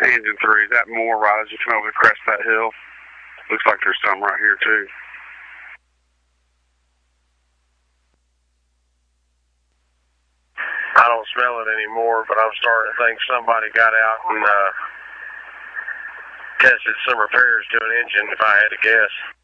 Engine 3, is that more right as you come over the crest of that hill? Looks like there's some right here too. I don't smell it anymore, but I'm starting to think somebody got out and tested some repairs to an engine, if I had to guess.